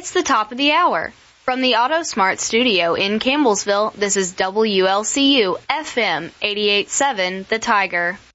It's the top of the hour. From the AutoSmart studio in Campbellsville, this is WLCU FM 88.7 The Tiger.